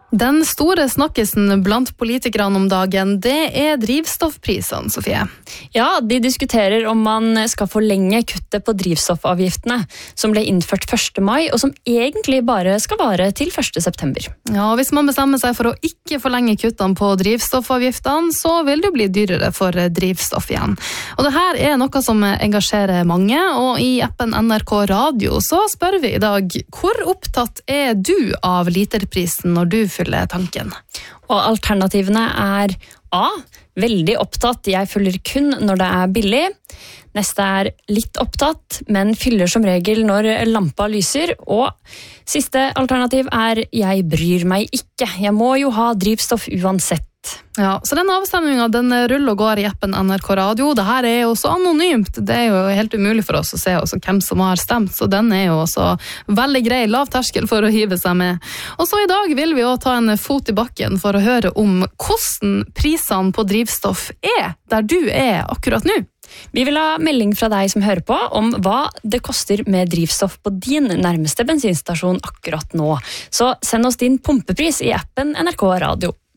Den store snakkisen blant politikerne om dagen, det drivstoffprisene, Sofie. Ja, de diskuterer om man skal forlenge kuttet på drivstoffavgiftene, som ble innført 1. mai, og som egentlig bare skal vare til 1. september. Ja, og hvis man bestemmer seg for å ikke forlenge kuttene på drivstoffavgiftene, så vil det jo bli dyrere for drivstoff igjen. Og det her noe som engasjerer mange, og i appen NRK Radio så spør vi i dag, hvor opptatt du av literprisen når du fyller tanken? Og alternativene A. Veldig opptatt, jeg fyller kun når det billig. Neste litt opptatt, men fyller som regel når lampa lyser. Og siste alternativ jeg bryr meg ikke. Jeg må jo ha drivstoff uansett. Ja, så den avstemningen den ruller og går i appen NRK Radio. Det her jo så anonymt. Det jo helt umulig for oss å se også hvem som har stemt, så den jo også veldig grei, lav terskel for å hive seg med. Og så i dag vil vi jo ta en fot i bakken for å høre om hvordan prisene på drivstoff der du akkurat nå. Vi vil ha melding fra deg som hører på om hva det koster med drivstoff på din nærmeste bensinstasjon akkurat nå. Så send oss din pumpepris i appen NRK Radio.